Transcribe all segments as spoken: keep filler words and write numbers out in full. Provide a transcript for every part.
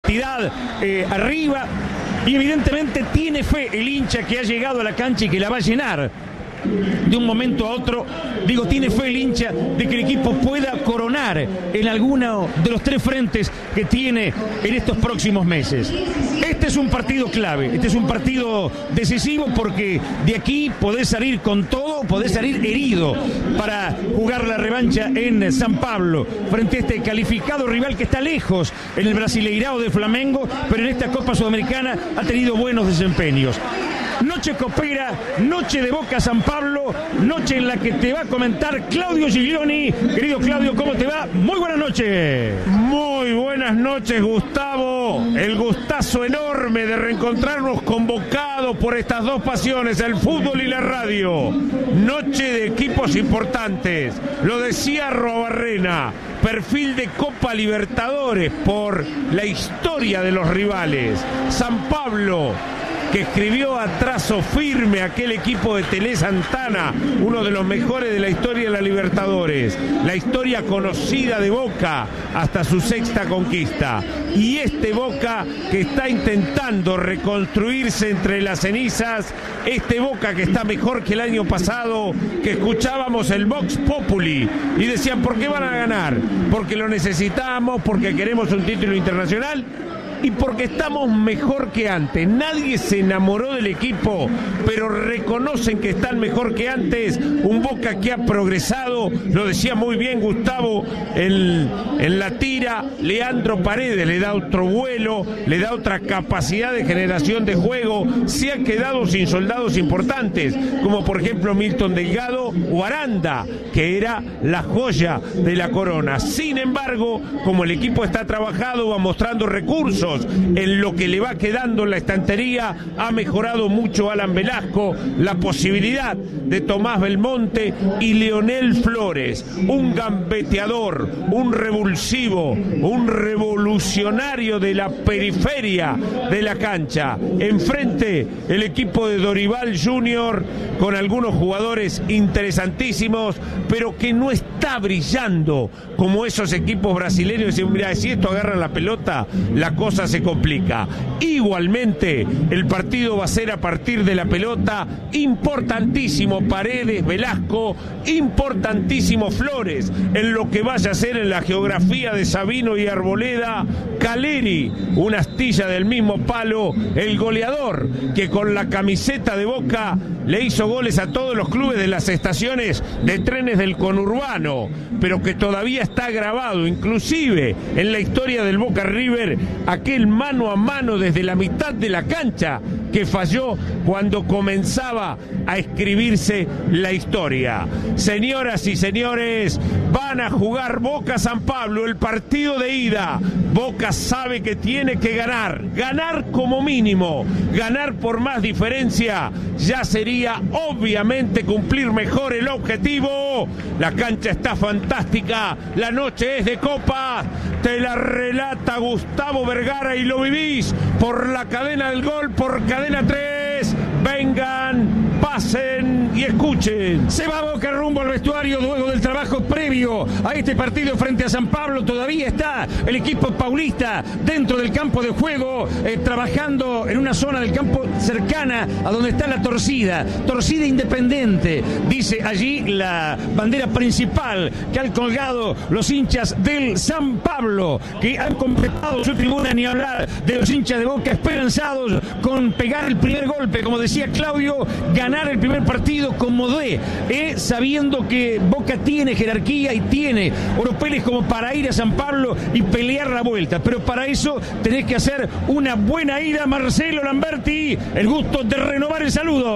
honestidad eh, arriba. Y evidentemente tiene fe el hincha que ha llegado a la cancha y que la va a llenar de un momento a otro. Digo, tiene fe el hincha de que el equipo pueda coronar en alguno de los tres frentes que tiene en estos próximos meses. Este es un partido clave, este es un partido decisivo, porque de aquí podés salir con todo, podés salir herido para jugar la revancha en San Pablo frente a este calificado rival que está lejos en el Brasileirao de Flamengo, pero en esta Copa Sudamericana ha tenido buenos desempeños. Noche copera, noche de Boca San Pablo, noche en la que te va a comentar Claudio Giglioni. Querido Claudio, ¿cómo te va? Muy buenas noches. Muy buenas noches, Gustavo. El gustazo enorme de reencontrarnos convocados por estas dos pasiones, el fútbol y la radio. Noche de equipos importantes. Lo decía Robarrena, perfil de Copa Libertadores por la historia de los rivales. San Pablo, que escribió a trazo firme aquel equipo de Tele Santana, uno de los mejores de la historia de la Libertadores, la historia conocida de Boca hasta su sexta conquista. Y este Boca que está intentando reconstruirse entre las cenizas, este Boca que está mejor que el año pasado, que escuchábamos el Vox Populi y decían, ¿por qué van a ganar? Porque lo necesitamos, porque queremos un título internacional y porque estamos mejor que antes. Nadie se enamoró del equipo, pero reconocen que están mejor que antes. Un Boca que ha progresado, lo decía muy bien Gustavo en, en la tira. Leandro Paredes le da otro vuelo, le da otra capacidad de generación de juego. Se ha quedado sin soldados importantes, como por ejemplo Milton Delgado o Aranda, que era la joya de la corona. Sin embargo, como el equipo está trabajado, va mostrando recursos en lo que le va quedando en la estantería. Ha mejorado mucho Alan Velasco, la posibilidad de Tomás Belmonte y Leonel Flores, un gambeteador, un revulsivo, un revolucionario de la periferia de la cancha. Enfrente el equipo de Dorival Junior con algunos jugadores interesantísimos, pero que no está brillando como esos equipos brasileños. Y mira, si esto agarra la pelota, la cosa se complica. Igualmente, el partido va a ser a partir de la pelota. Importantísimo Paredes, Velasco, importantísimo Flores en lo que vaya a ser en la geografía de Sabino y Arboleda. Caleri, una astilla del mismo palo, el goleador que con la camiseta de Boca le hizo goles a todos los clubes de las estaciones de trenes del conurbano, pero que todavía está grabado, inclusive en la historia del Boca River, aquel mano a mano desde la mitad de la cancha que falló cuando comenzaba a escribirse la historia. Señoras y señores, van a jugar Boca San Pablo, el partido de ida. Boca sabe que tiene que ganar, ganar como mínimo, ganar por más diferencia, ya sería obviamente cumplir mejor el objetivo. La cancha está fantástica, la noche es de copa, te la relata Gustavo Vergara y lo vivís por la cadena del gol, por Cadena tres. Vengan, pasen y escuchen. Se va Boca rumbo al vestuario luego del trabajo previo a este partido frente a San Pablo. Todavía está el equipo paulista dentro del campo de juego, eh, trabajando en una zona del campo cercana a donde está la torcida, torcida independiente, dice allí la bandera principal que han colgado los hinchas del San Pablo, que han completado su tribuna, ni hablar de los hinchas de Boca esperanzados con pegar el primer golpe, como decía Claudio, ganar el primer partido como de, eh, sabiendo que Boca tiene jerarquía y tiene oropeles como para ir a San Pablo y pelear la vuelta, pero para eso tenés que hacer una buena ida. Marcelo Lamberti, el gusto de renovar el saludo.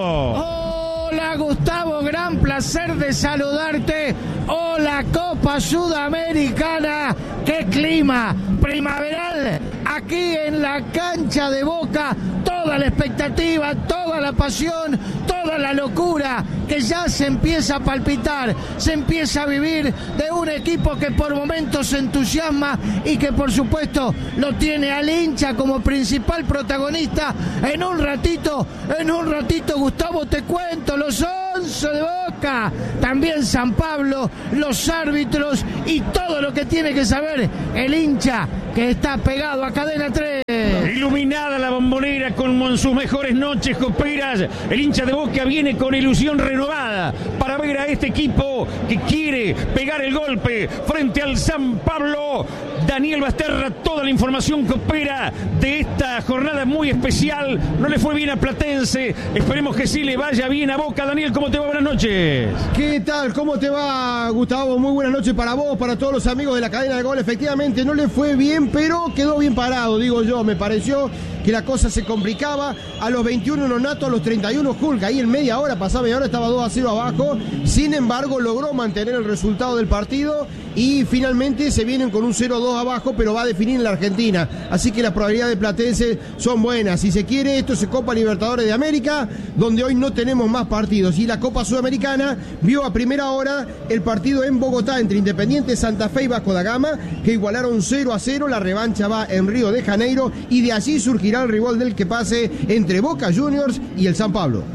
Hola Gustavo, gran placer de saludarte. Hola Copa Sudamericana, qué clima primaveral aquí en la cancha de Boca. Toda la expectativa, toda la pasión, toda la locura que ya se empieza a palpitar, se empieza a vivir de un equipo que por momentos se entusiasma y que por supuesto lo tiene al hincha como principal protagonista. En un ratito, en un ratito Gustavo te cuento los once de Boca, también San Pablo, los árbitros y todo lo que tiene que saber el hincha que está pegado a Cadena tres. Iluminada la Bombonera como en sus mejores noches coperas, el hincha de Boca viene con ilusión renovada para ver a este equipo que quiere pegar el golpe frente al San Pablo. Daniel Basterra, toda la información copera de esta jornada muy especial. No le fue bien a Platense, esperemos que sí le vaya bien a Boca. Daniel, ¿cómo te va? Buenas noches. ¿Qué tal? ¿Cómo te va, Gustavo? Muy buenas noches para vos, para todos los amigos de la cadena de gol. Efectivamente, no le fue bien, pero quedó bien parado, digo yo. Me pareció que la cosa se complicaba. A los veintiuno Nonato, a los treinta y uno Hulk. Ahí en media hora, pasaba media hora, estaba dos a cero abajo. Sin embargo, logró mantener el resultado del partido y finalmente se vienen con un cero a dos abajo, pero va a definir en la Argentina. Así que las probabilidades de Platense son buenas. Si se quiere, esto es Copa Libertadores de América, donde hoy no tenemos más partidos. Y la Copa Sudamericana vio a primera hora el partido en Bogotá entre Independiente Santa Fe y Vasco da Gama, que igualaron cero a cero. La revancha va en Río de Janeiro y de allí surgirá el rival del que pase entre Boca Juniors y el San Pablo.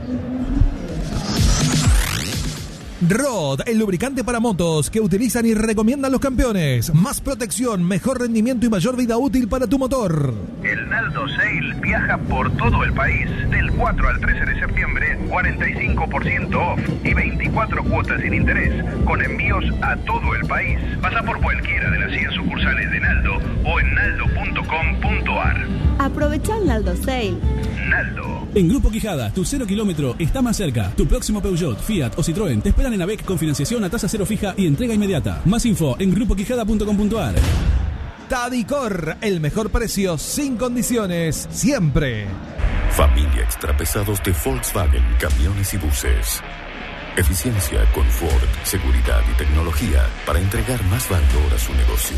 Rod, el lubricante para motos que utilizan y recomiendan los campeones. Más protección, mejor rendimiento y mayor vida útil para tu motor. El Naldo Sale viaja por todo el país. Del cuatro al trece de septiembre, cuarenta y cinco por ciento off y veinticuatro cuotas sin interés, con envíos a todo el país. Pasa por cualquiera de las cien sucursales de Naldo o en naldo punto com punto a r. Aprovecha el Naldo Sale. Naldo. En Grupo Quijada, tu cero kilómetro está más cerca. Tu próximo Peugeot, Fiat o Citroën te esperan en A B E C con financiación a tasa cero fija y entrega inmediata. Más info en grupo quijada punto com punto a r. Tadicor, el mejor precio sin condiciones, siempre. Familia Extrapesados de Volkswagen, camiones y buses. Eficiencia, confort, seguridad y tecnología para entregar más valor a su negocio.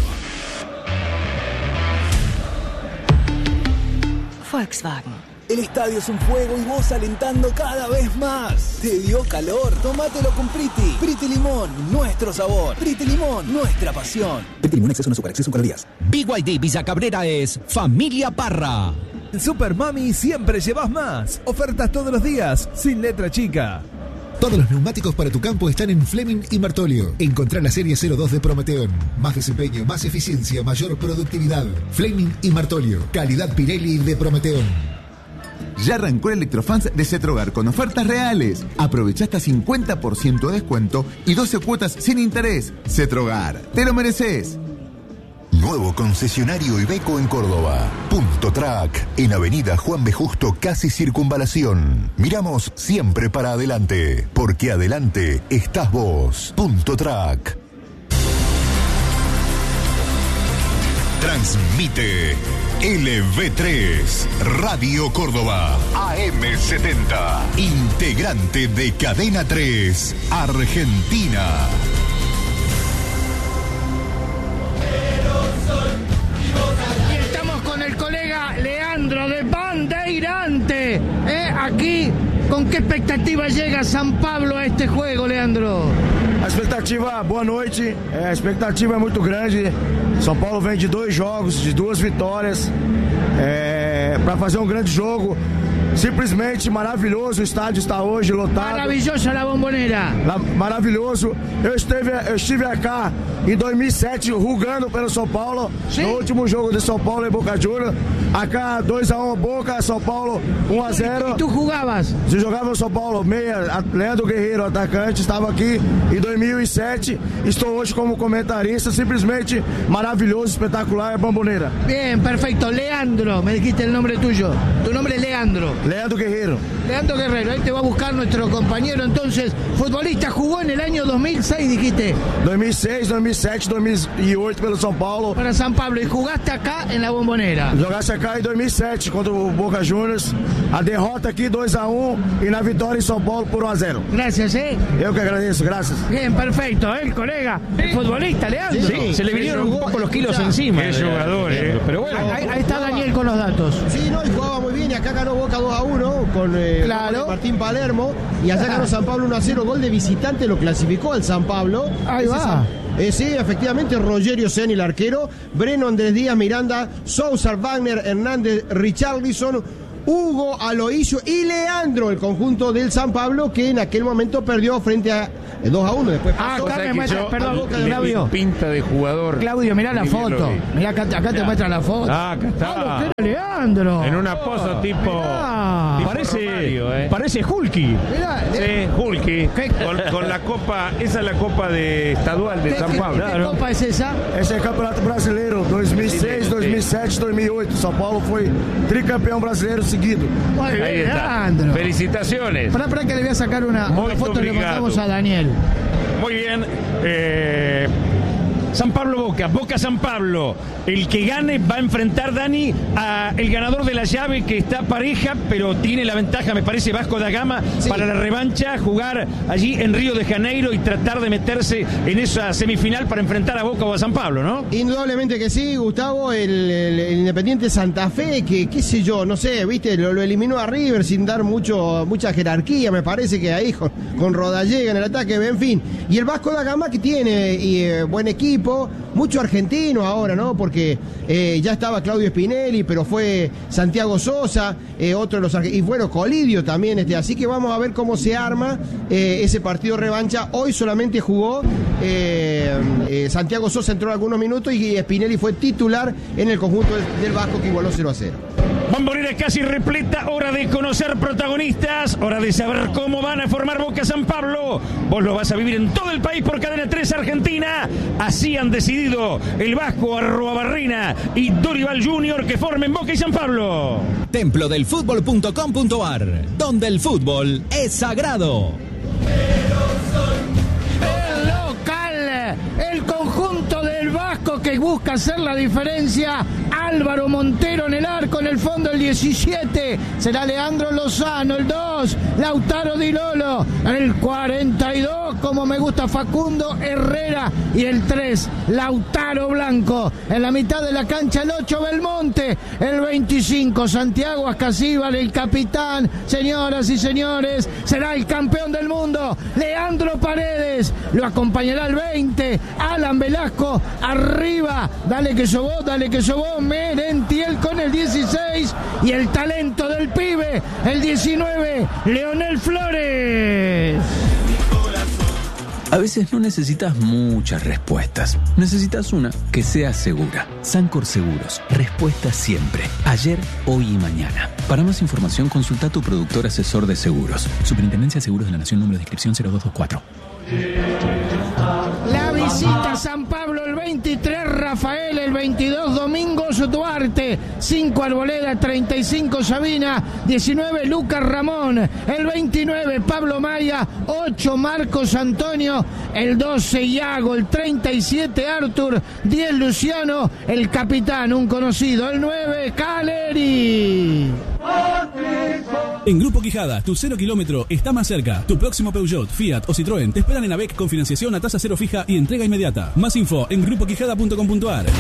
Volkswagen. El estadio es un fuego y vos alentando cada vez más. ¿Te dio calor? Tómatelo con Priti. Priti Limón, nuestro sabor. Priti Limón, nuestra pasión. Priti Limón, exceso no azúcar, exceso en calorías. B Y D Villa Cabrera es Familia Parra. En Super Mami siempre llevas más. Ofertas todos los días, sin letra chica. Todos los neumáticos para tu campo están en Fleming y Martolio. Encontrá la serie cero dos de Prometeon. Más desempeño, más eficiencia, mayor productividad. Fleming y Martolio. Calidad Pirelli de Prometeon. Ya arrancó el Electrofans de Cetrogar con ofertas reales. Aprovecha hasta cincuenta por ciento de descuento y doce cuotas sin interés. Cetrogar, te lo mereces. Nuevo concesionario Iveco en Córdoba. Punto Track, en Avenida Juan B. Justo, casi Circunvalación. Miramos siempre para adelante, porque adelante estás vos. Punto Track. Transmite L V tres, Radio Córdoba, A M setenta, integrante de Cadena tres, Argentina. Y estamos con el colega Leandro de Bandeirante. ¿Eh? Aquí, ¿con qué expectativa llega San Pablo a este juego, Leandro? A expectativa, boa noite, a expectativa é muito grande. São Paulo vem de dois jogos, de duas vitórias, é, para fazer um grande jogo. Simplesmente maravilhoso, o estádio está hoje lotado. Maravilhosa la Bombonera. La, maravilhoso. Eu estive, eu estive acá em dois mil e sete rugando pelo São Paulo. Sim. No último jogo de São Paulo e Boca Juniors. Acá dois a um Boca, São Paulo um a zero. E tu jogavas? Se jogava o São Paulo, meia, Leandro Guerreiro, atacante, estava aqui em dois mil e sete. Estou hoje como comentarista, simplesmente maravilhoso, espetacular, é Bombonera. Bien, perfecto. Leandro, me dijiste el nombre tuyo. Tu nombre es Leandro. Leandro Guerreiro. Leandro Guerreiro, ahí te va a buscar nuestro compañero entonces. Futbolista, jugó en el año dos mil seis, dijiste. dois mil e seis, dois mil e sete, dois mil e oito pelo São Paulo. Para San Pablo, y jugaste acá en la Bombonera. Jogaste acá em dois mil e sete contra o Boca Juniors. A derrota aqui dois a um e na vitória em São Paulo por um a zero. Gracias, eh. Eu que agradeço, gracias. Bien, perfecto, el colega, el futbolista, Leandro. Sí, se le vinieron un poco los kilos encima. Qué jugador, eh. Pero bueno. Ahí, ahí está Daniel con los datos. Sí, no, y jugaba muy bien y acá ganó Boca dos a uno con eh, claro. Martín Palermo y allá ganó San Pablo uno a cero, gol de visitante, lo clasificó al San Pablo. Ahí Ese va. Eh, sí, efectivamente, Rogerio Ceni, el arquero, Breno Andrés Díaz Miranda, Sousa Wagner Hernández Richarlison, Hugo Aloisio y Leandro, el conjunto del San Pablo, que en aquel momento perdió frente a eh, dos a uno. Después ah, pasó. acá me muestra, perdón, Claudio. Pinta de jugador. Claudio, mirá la foto. Mirá, acá, acá te muestra la foto. Ah, acá está. Ah, lo que era Leandro. En una posa tipo, tipo parece, Romario, ¿eh? parece Hulky. Mirá, Sí, Hulky. Con, con la copa, esa es la copa de estadual de ¿Qué, San qué- Pablo. qué copa es esa? Esse é Campeonato Brasileiro dois mil e seis, dois mil e sete, dois mil e oito. São Paulo foi tricampeão brasileiro seguido. Muy bien, Ahí está. Leandro. Felicitaciones. Para, para que le voy a sacar una, Muy una foto y le obrigado. mandamos a Daniel. Muy bien. Eh, San Pablo Boca, Boca San Pablo. El que gane va a enfrentar, Dani, a el ganador de la llave, que está pareja, pero tiene la ventaja, me parece, Vasco da Gama, Sí. para la revancha, jugar allí en Río de Janeiro y tratar de meterse en esa semifinal para enfrentar a Boca o a San Pablo, ¿no? Indudablemente que sí, Gustavo, el, el- el Independiente Santa Fe, que qué sé yo, no sé, viste, lo, lo eliminó a River sin dar mucho mucha jerarquía, me parece que ahí con, con Rodallega en el ataque, en fin. Y el Vasco da Gama, que tiene y, eh, buen equipo, mucho argentino ahora, ¿no? Porque eh, ya estaba Claudio Spinelli, pero fue Santiago Sosa, eh, otro de los argentinos, y bueno, Colidio también, este, así que vamos a ver cómo se arma eh, ese partido revancha. Hoy solamente jugó eh, eh, Santiago Sosa, entró algunos minutos y Spinelli fue titular en el conjunto del, del Vasco, que igualó cero a cero. Bombonera casi repleta, hora de conocer protagonistas, hora de saber cómo van a formar Boca San Pablo. Vos lo vas a vivir en todo el país por Cadena tres Argentina. Así han decidido el Vasco Arruabarrena y Dorival Junior que formen Boca y San Pablo. Templo del fútbol punto com punto ar, donde el fútbol es sagrado. El local, el conjunto del Vasco que busca hacer la diferencia. Álvaro Montero en el arco, en el fondo el diecisiete. Será Leandro Lozano, el dos. Lautaro Di Lolo, el cuarenta y dos, como me gusta Facundo Herrera. Y el tres, Lautaro Blanco. En la mitad de la cancha el ocho, Belmonte. El veinticinco, Santiago Ascasíbar, el capitán. Señoras y señores, será el campeón del mundo, Leandro Paredes. Lo acompañará el veinte, Alan Velasco. Arriba, dale que sobó, dale que sobó, Merentiel con el dieciséis. Y el talento del pibe, el diecinueve, Leonel Flores. A veces no necesitas muchas respuestas. Necesitas una que sea segura. Sancor Seguros. Respuesta siempre. Ayer, hoy y mañana. Para más información, consulta a tu productor asesor de seguros. Superintendencia de Seguros de la Nación, número de inscripción cero dos dos cuatro. La visita a San Pablo el veintitrés, Rafael, el veintidós, Domingos Duarte, cinco Arboleda, treinta y cinco Sabina, diecinueve Lucas Ramón, el veintinueve Pablo Maya, ocho Marcos Antonio, el doce Iago, el treinta y siete Artur, diez Luciano, el capitán, un conocido, el nueve Caleri. En Grupo Quijada, tu cero kilómetro está más cerca. Tu próximo Peugeot, Fiat o Citroën te esperan en A B E C con financiación a tasa cero fija y entrega inmediata. Más info en grupo quijada punto com punto ar.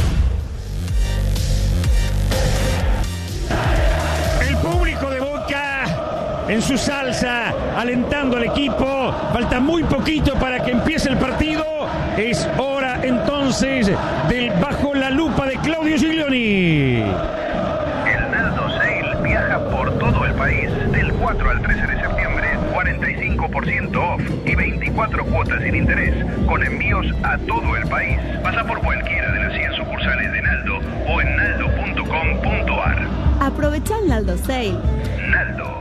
El público de Boca en su salsa, alentando al equipo. Falta muy poquito para que empiece el partido. Es hora entonces del Bajo la Lupa de Claudio Giglioni. El Naldo Sale viaja por todo el país del cuatro al trece de septiembre, cuarenta y cinco por ciento off y veinticuatro cuotas sin interés, con envíos a todo el país. Pasa por cualquiera de las cien sucursales de Naldo o en naldo punto com punto ar. Aprovecha el Naldo Sale. Naldo.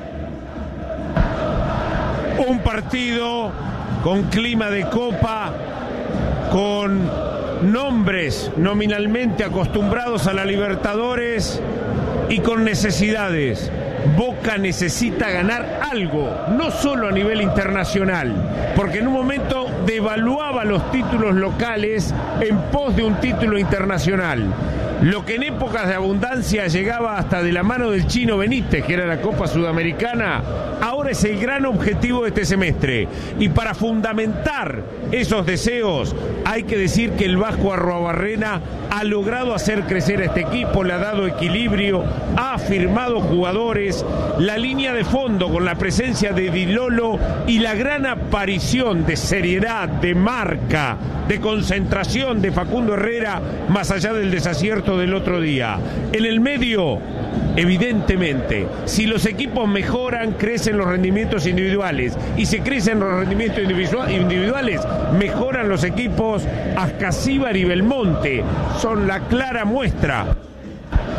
Un partido con clima de copa, con nombres nominalmente acostumbrados a la Libertadores y con necesidades. Boca necesita ganar algo, no solo a nivel internacional, porque en un momento devaluaba los títulos locales en pos de un título internacional. Lo que en épocas de abundancia llegaba hasta de la mano del Chino Benítez, que era la Copa Sudamericana, ahora es el gran objetivo de este semestre. Y para fundamentar esos deseos, hay que decir que el Vasco Arruabarrena ha logrado hacer crecer a este equipo, le ha dado equilibrio, ha firmado jugadores, la línea de fondo con la presencia de Di Lolo y la gran aparición de seriedad, de marca, de concentración de Facundo Herrera, más allá del desacierto del otro día. En el medio, evidentemente, si los equipos mejoran, crecen los rendimientos individuales, y si crecen los rendimientos individuales, mejoran los equipos. Ascasíbar y Belmonte son la clara muestra.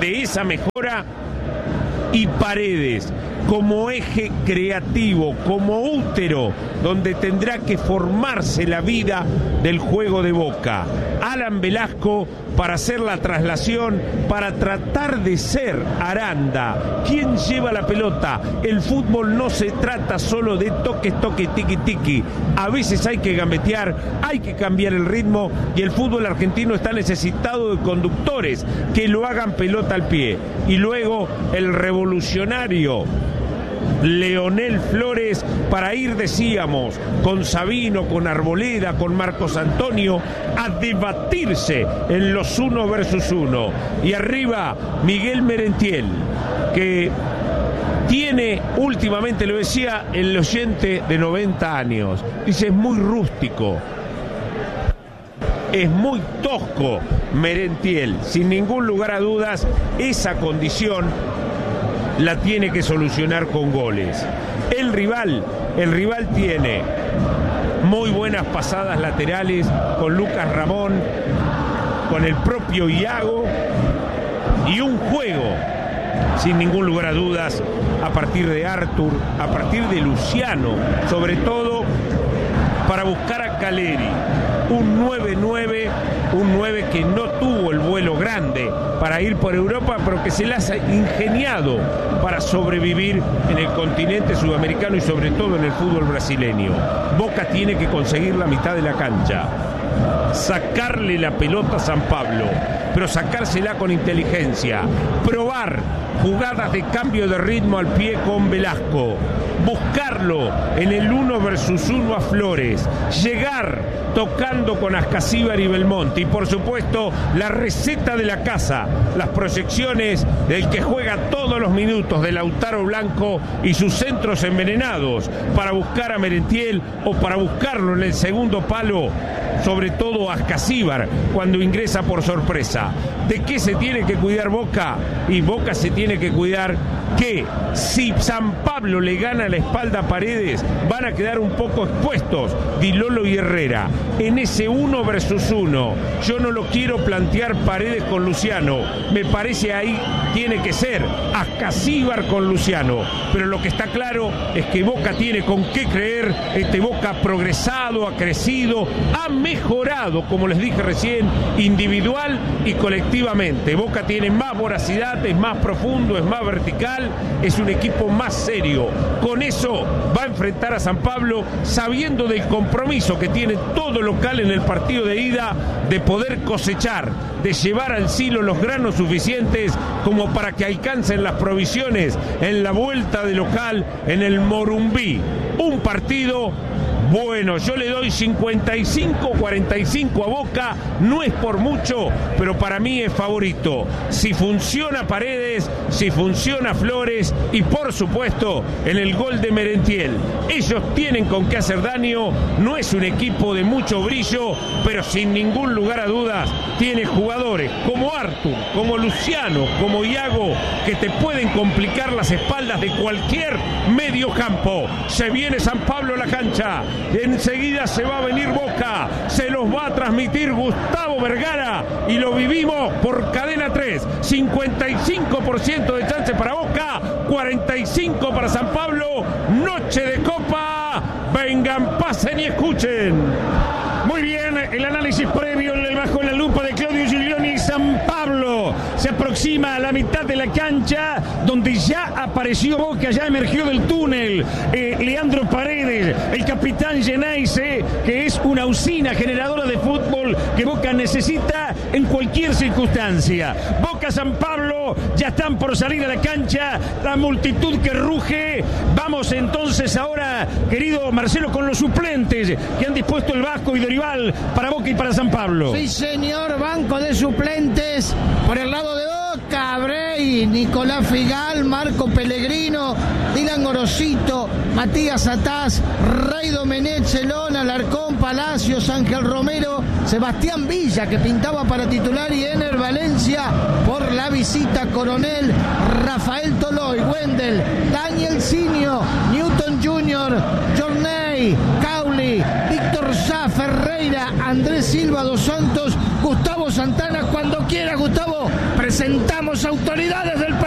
de esa mejora, y Paredes como eje creativo, como útero donde tendrá que formarse la vida del juego de Boca. Alan Velasco para hacer la traslación, para tratar de ser Aranda quien lleva la pelota. El fútbol no se trata solo de toques, toque, tiqui, tiqui. A veces hay que gambetear, hay que cambiar el ritmo, y el fútbol argentino está necesitado de conductores que lo hagan pelota al pie. Y luego el revolucionario Leonel Flores para ir, decíamos, con Sabino, con Arboleda, con Marcos Antonio, a debatirse en los uno versus uno. Y arriba Miguel Merentiel, que tiene últimamente, lo decía el oyente de noventa años, dice, es muy rústico, es muy tosco Merentiel. Sin ningún lugar a dudas, esa condición la tiene que solucionar con goles. El rival, el rival tiene muy buenas pasadas laterales con Lucas Ramón, con el propio Iago, y un juego, sin ningún lugar a dudas, a partir de Artur, a partir de Luciano, sobre todo para buscar a Caleri. Un nueve nueve, un nueve que no tuvo el vuelo grande para ir por Europa, pero que se las ha ingeniado para sobrevivir en el continente sudamericano y sobre todo en el fútbol brasileño. Boca tiene que conseguir la mitad de la cancha, sacarle la pelota a San Pablo, pero sacársela con inteligencia, probar jugadas de cambio de ritmo al pie con Velasco, buscarlo en el uno versus uno a Flores, llegar tocando con Ascasíbar y Belmonte, y por supuesto la receta de la casa, las proyecciones del que juega todos los minutos, de Lautaro Blanco y sus centros envenenados para buscar a Merentiel o para buscarlo en el segundo palo, sobre todo a Ascasíbar cuando ingresa por sorpresa. ¿De qué se tiene que cuidar Boca? Y Boca se tiene que cuidar que si San Pablo le gana la espalda a Paredes, van a quedar un poco expuestos Di Lolo y Herrera en ese uno versus uno. Yo no lo quiero plantear Paredes con Luciano, me parece ahí tiene que ser Ascasíbar con Luciano, pero lo que está claro es que Boca tiene con qué creer. Este Boca ha progresado, ha crecido, ha mejorado, como les dije recién, individual y colectivamente. Boca tiene más voracidad, es más profundo, es más vertical, es un equipo más serio. Con eso va a enfrentar a San Pablo, sabiendo del compromiso que tiene todo local en el partido de ida, de poder cosechar, de llevar al silo los granos suficientes como para que alcancen las provisiones en la vuelta de local en el Morumbí. Un partido bueno, yo le doy cincuenta y cinco cuarenta y cinco a Boca, no es por mucho, pero para mí es favorito. Si funciona Paredes, si funciona Flores y por supuesto en el gol de Merentiel. Ellos tienen con qué hacer daño, no es un equipo de mucho brillo, pero sin ningún lugar a dudas tiene jugadores como Artur, como Luciano, como Iago, que te pueden complicar las espaldas de cualquier medio campo. Se viene San Pablo a la cancha. Enseguida se va a venir Boca, se los va a transmitir Gustavo Vergara y lo vivimos por Cadena tres. cincuenta y cinco por ciento de chance para Boca, cuarenta y cinco por ciento para San Pablo. Noche de Copa, vengan, pasen y escuchen. Muy bien, el análisis previo bajo la lupa de Claudio Giglioni. San Pablo se aproxima a la mitad de la cancha, donde ya apareció Boca, ya emergió del túnel eh, Leandro Paredes, el capitán Geneise, que es una usina generadora de fútbol que Boca necesita en cualquier circunstancia. Boca, San Pablo, ya están por salir a la cancha, la multitud que ruge. Vamos entonces ahora, querido Marcelo, con los suplentes que han dispuesto el Vasco y Dorival para Boca y para San Pablo. Sí, señor, banco de suplentes por el lado de Boca: Brey, Nicolás Figal, Marco Pellegrino, Dylan Gorosito, Matías Atás, Rey Domenech, Celón, Alarcón, Palacios, Ángel Romero, Sebastián Villa, que pintaba para titular, y Ener Valencia por la visita, Coronel, Rafael Toloy, Wendel, Daniel Sinio, Newton junior, Jorney, Rey, Cauli, Víctor Sá, Ferreira, Andrés Silva dos Santos, Gustavo Santana. Cuando quiera, Gustavo, presentamos autoridades del país.